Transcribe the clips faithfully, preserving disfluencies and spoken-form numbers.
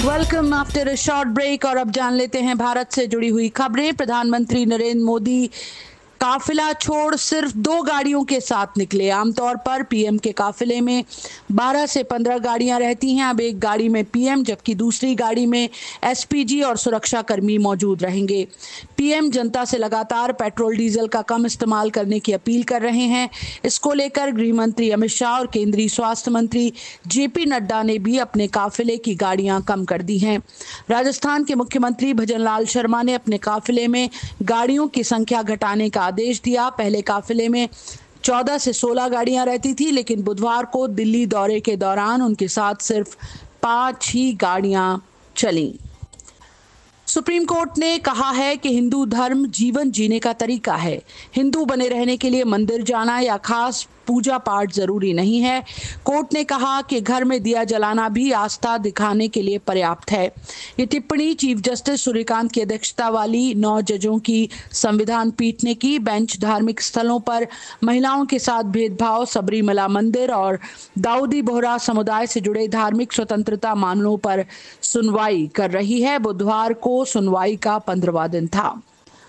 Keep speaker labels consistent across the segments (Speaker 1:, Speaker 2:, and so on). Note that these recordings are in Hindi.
Speaker 1: Welcome after a short break. और अब जान लेते हैं भारत से जुड़ी हुई खबरें। प्रधानमंत्री नरेंद्र मोदी काफिला छोड़ सिर्फ दो गाड़ियों के साथ निकले। आमतौर पर पीएम के काफिले में बारह से पंद्रह गाड़ियां रहती हैं। अब एक गाड़ी में पीएम जबकि दूसरी गाड़ी में एसपीजी और सुरक्षा कर्मी मौजूद रहेंगे। पीएम जनता से लगातार पेट्रोल डीजल का कम इस्तेमाल करने की अपील कर रहे हैं। इसको लेकर गृह मंत्री अमित शाह और केंद्रीय स्वास्थ्य मंत्री जेपी नड्डा ने भी अपने काफिले की गाड़ियां कम कर दी हैं। राजस्थान के मुख्यमंत्री भजनलाल शर्मा ने अपने काफिले में गाड़ियों की संख्या घटाने का आदेश दिया। पहले काफिले में चौदह से सोलह गाड़ियां रहती थी, लेकिन बुधवार को दिल्ली दौरे के दौरान उनके साथ सिर्फ पांच ही गाड़ियां चलीं। सुप्रीम कोर्ट ने कहा है कि हिंदू धर्म जीवन जीने का तरीका है। हिंदू बने रहने के लिए मंदिर जाना या खास पूजा पाठ जरूरी नहीं है। कोर्ट ने कहा कि घर में दिया जलाना भी आस्था दिखाने के लिए पर्याप्त है। ये टिप्पणी चीफ जस्टिस सूर्यकांत की अध्यक्षता वाली नौ जजों की संविधान पीठ ने की। बेंच धार्मिक स्थलों पर महिलाओं के साथ भेदभाव, सबरीमला मंदिर और दाऊदी बोहरा समुदाय से जुड़े धार्मिक स्वतंत्रता मामलों पर सुनवाई कर रही है। बुधवार को सुनवाई का पंद्रहवां दिन था।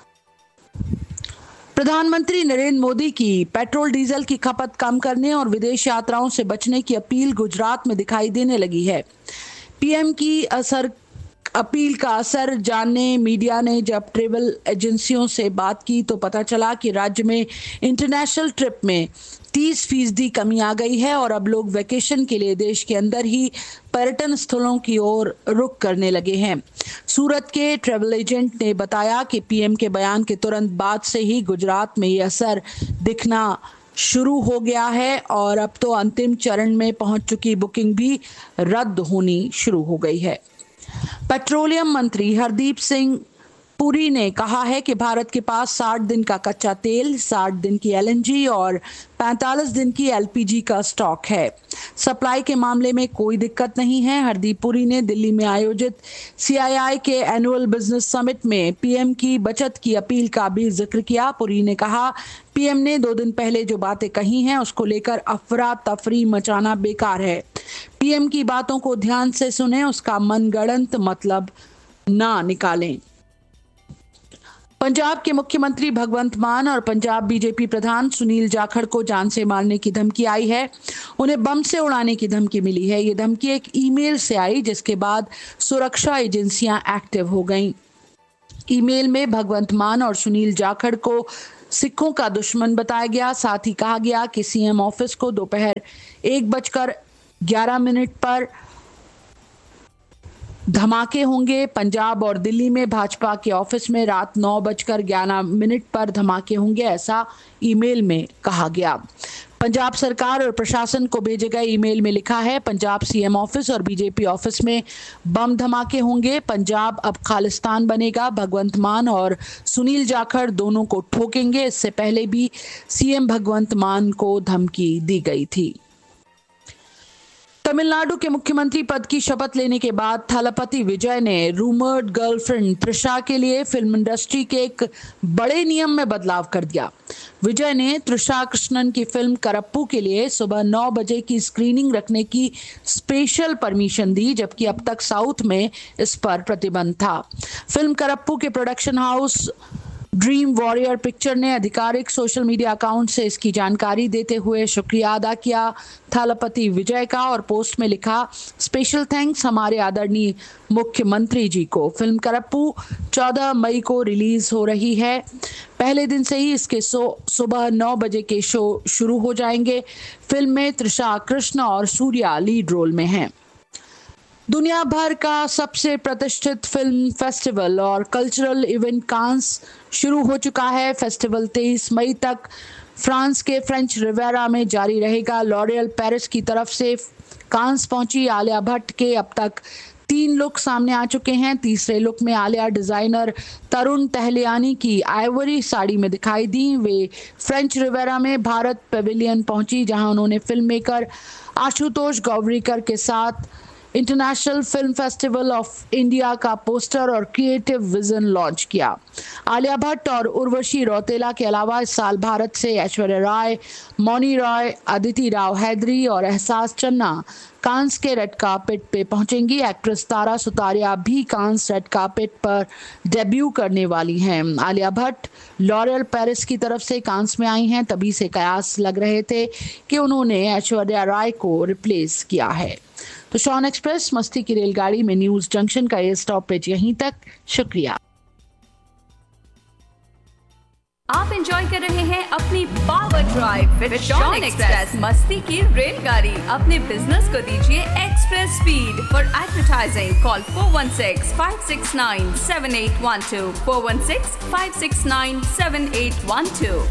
Speaker 1: प्रधानमंत्री नरेंद्र मोदी की पेट्रोल डीजल की खपत कम करने और विदेश यात्राओं से बचने की अपील गुजरात में दिखाई देने लगी है। पीएम की असर अपील का असर जानने मीडिया ने जब ट्रैवल एजेंसियों से बात की तो पता चला कि राज्य में इंटरनेशनल ट्रिप में तीस फीसदी कमी आ गई है और अब लोग वैकेशन के लिए देश के अंदर ही पर्यटन स्थलों की ओर रुख करने लगे हैं। सूरत के ट्रैवल एजेंट ने बताया कि पीएम के बयान के तुरंत बाद से ही गुजरात में ये असर दिखना शुरू हो गया है और अब तो अंतिम चरण में पहुंच चुकी बुकिंग भी रद्द होनी शुरू हो गई है। पेट्रोलियम मंत्री हरदीप सिंह पुरी ने कहा है कि भारत के पास साठ दिन का कच्चा तेल, साठ दिन की एलएनजी और पैंतालीस दिन की एलपीजी का स्टॉक है। सप्लाई के मामले में कोई दिक्कत नहीं है। हरदीप पुरी ने दिल्ली में आयोजित सीआईआई के एनुअल बिजनेस समिट में पीएम की बचत की अपील का भी जिक्र किया। पुरी ने कहा, पीएम ने दो दिन पहले जो बातें कही हैं उसको लेकर अफरा तफरी मचाना बेकार है। पीएम की बातों को ध्यान से सुने, उसका मनगढ़ंत मतलब ना निकालें। पंजाब के मुख्यमंत्री भगवंत मान और पंजाब बीजेपी प्रधान सुनील जाखड़ को जान से मारने की धमकी आई है। उन्हें बम से उड़ाने की धमकी मिली है। ये धमकी एक ईमेल से आई जिसके बाद सुरक्षा एजेंसियां एक्टिव हो गईं। ईमेल में भगवंत मान और सुनील जाखड़ को सिखों का दुश्मन बताया गया। साथ ही कहा गया कि सीएम ऑफिस को दोपहर एक बजकर ग्यारह मिनट पर धमाके होंगे। पंजाब और दिल्ली में भाजपा के ऑफिस में रात नौ बजकर ग्यारह मिनट पर धमाके होंगे, ऐसा ईमेल में कहा गया। पंजाब सरकार और प्रशासन को भेजे गए ईमेल में लिखा है, पंजाब सीएम ऑफिस और बीजेपी ऑफिस में बम धमाके होंगे। पंजाब अब खालिस्तान बनेगा। भगवंत मान और सुनील जाखड़ दोनों को ठोकेंगे। इससे पहले भी सीएम भगवंत मान को धमकी दी गई थी। तमिलनाडु के मुख्यमंत्री पद की शपथ लेने के बाद थलपति विजय ने रूमर्ड गर्लफ्रेंड त्रिशा के लिए फिल्म इंडस्ट्री के एक बड़े नियम में बदलाव कर दिया। विजय ने त्रिशा कृष्णन की फिल्म करप्पू के लिए सुबह नौ बजे की स्क्रीनिंग रखने की स्पेशल परमिशन दी, जबकि अब तक साउथ में इस पर प्रतिबंध था। फिल्म करप्पू के production house dream warrior picture ने आधिकारिक सोशल मीडिया अकाउंट से इसकी जानकारी देते हुए शुक्रिया अदा किया थलपति विजय का और पोस्ट में लिखा, स्पेशल थैंक्स हमारे आदरणीय मुख्यमंत्री जी को। फिल्म करप्पू चौदह मई को रिलीज हो रही है। पहले दिन से ही इसके सुबह नौ बजे के शो शुरू हो जाएंगे। फिल्म में त्रिशा कृष्ण और सूर्या लीड रोल में हैं। दुनिया भर का सबसे प्रतिष्ठित फिल्म फेस्टिवल और कल्चरल इवेंट कांस शुरू हो चुका है। फेस्टिवल तेईस मई तक फ्रांस के फ्रेंच रिवेरा में जारी रहेगा। लॉरियल पेरिस की तरफ से कांस पहुंची आलिया भट्ट के अब तक तीन लुक सामने आ चुके हैं। तीसरे लुक में आलिया डिजाइनर तरुण टहलियानी की आइवरी साड़ी में दिखाई दी। वे फ्रेंच रिवेरा में भारत पेविलियन पहुंची, जहां उन्होंने फिल्म मेकर आशुतोष गौवरीकर के साथ international film festival of India का पोस्टर और क्रिएटिव विजन लॉन्च किया। आलिया भट्ट और उर्वशी रौतेला के अलावा इस साल भारत से ऐश्वर्या राय, मौनी रॉय, अदिति राव हैदरी और एहसास चन्ना कांस के रेड कार्पेट पे पहुंचेंगी। एक्ट्रेस तारा सुतारिया भी कांस रेड कार्पेट पर डेब्यू करने वाली हैं। आलिया भट्ट लॉरियल पेरिस की तरफ से कांस में आई हैं, तभी से कयास लग रहे थे कि उन्होंने ऐश्वर्या राय को रिप्लेस किया है। तो शॉन एक्सप्रेस मस्ती की रेलगाड़ी में न्यूज जंक्शन का ये स्टॉपेज यहीं तक। शुक्रिया।
Speaker 2: आप एंजॉय कर रहे हैं अपनी power drive with Shawn express मस्ती की रेलगाड़ी। अपने बिजनेस को दीजिए express speed. For advertising call four one six five six nine seven eight one two four one six five six nine seven eight one two.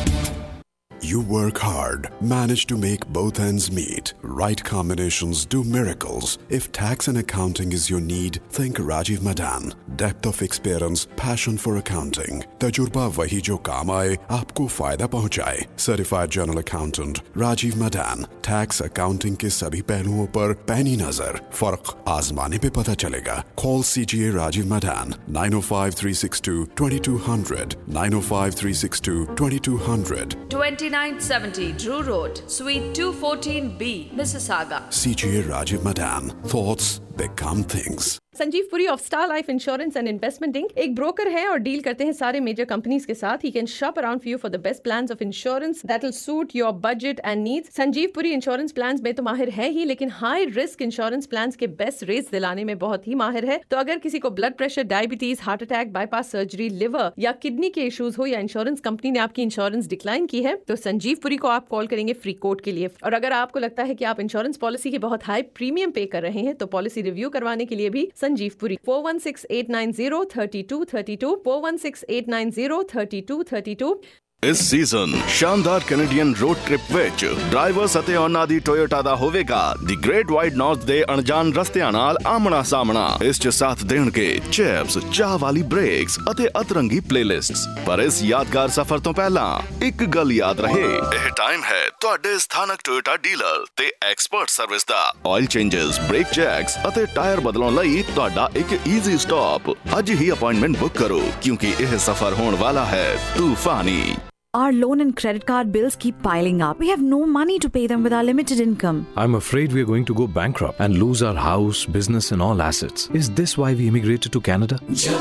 Speaker 3: You work hard, manage to make both ends meet. Right combinations do miracles. If tax and accounting is your need, think Rajiv Madan. Depth of experience, passion for accounting. तजुर्बा वही जो काम आए, आपको फायदा पहुंचाए. Certified General Accountant Rajiv Madan. Tax accounting के सभी पहलुओं पर पैनी नजर. फर्क आजमाने पे पता चलेगा. Call C G A Rajiv Madan nine oh five three six two two two zero zero nine oh five three six two two two zero zero.
Speaker 2: twenty-nine seventy Drew Road, Suite two fourteen B, Mississauga.
Speaker 3: C G A Rajiv Madan. Thoughts become things.
Speaker 4: Sanjeev Puri of star life insurance and investment ink एक ब्रोकर है और डील करते हैं सारे मेजर कंपनीज के साथ। He can shop around for you for the best plans of insurance that will suit your budget and needs. Sanjeev Puri insurance plans में तो माहिर है ही, लेकिन हाई रिस्क इंश्योरेंस प्लान्स के बेस्ट रेट्स दिलाने में बहुत ही माहिर है। तो अगर किसी को blood pressure, diabetes, heart attack, bypass surgery, liver या किडनी के इश्यूज हो या इंश्योरेंस कंपनी ने आपकी इंश्योरेंस डिक्लाइन की है, तो संजीव पुरी को आप कॉल करेंगे फ्री कोट के लिए। और अगर आपको लगता है कि आप इंश्योरेंस पॉलिसी के बहुत हाई प्रीमियम पे कर रहे हैं, तो पॉलिसी रिव्यू करवाने के लिए भी Sanjeev Puri four one six eight nine zero three two three two four one six eight nine zero three two three two।
Speaker 5: ਇਸ ਸੀਜ਼ਨ ਸ਼ਾਨਦਾਰ ਕੈਨੇਡੀਅਨ ਰੋਡ ਟ੍ਰਿਪ ਵਿੱਚ ਡਰਾਈਵਰਸ ਅਤੇ ਉਹਨਾਂ ਦੀ ਟੋਯੋਟਾ ਦਾ ਹੋਵੇਗਾ ਦੀ ਗ੍ਰੇਟ ਵਾਈਡ ਨਾਰਥ ਦੇ ਅਣਜਾਣ ਰਸਤਿਆਂ ਨਾਲ ਆਮਣਾ ਸਾਹਮਣਾ। ਇਸ 'ਚ ਸਾਥ ਦੇਣਗੇ ਚਿਪਸ, ਚਾਹ ਵਾਲੀ ਬ੍ਰੇਕਸ ਅਤੇ ਅਤਰੰਗੀ ਪਲੇਲਿਸਟਸ। ਪਰ ਇਸ ਯਾਦਗਾਰ ਸਫ਼ਰ ਤੋਂ ਪਹਿਲਾਂ ਇੱਕ ਗੱਲ ਯਾਦ ਰਹੇ, ਇਹ ਟਾਈਮ ਹੈ ਤੁਹਾਡੇ ਸਥਾਨਕ ਟੋਯੋਟਾ ਡੀਲਰ ਤੇ ਐਕਸਪਰਟ ਸਰਵਿਸ ਦਾ। ਆਇਲ ਚੇਂਜਸ, ਬ੍ਰੇਕ ਚੈਕਸ ਅਤੇ ਟਾਇਰ ਬਦਲਾਉਣ ਲਈ ਤੁਹਾਡਾ ਇੱਕ ਈਜ਼ੀ ਸਟਾਪ। ਅੱਜ ਹੀ ਅਪਾਇੰਟਮੈਂਟ ਬੁੱਕ ਕਰੋ ਕਿਉਂਕਿ ਇਹ ਸਫ਼ਰ ਹੋਣ ਵਾਲਾ ਹੈ ਤੂਫਾਨੀ।
Speaker 6: Our loan and credit card bills keep piling up. We have no money to pay them with our limited income.
Speaker 7: I'm afraid we're going to go bankrupt and lose our house, business and all assets. Is this why we immigrated to Canada?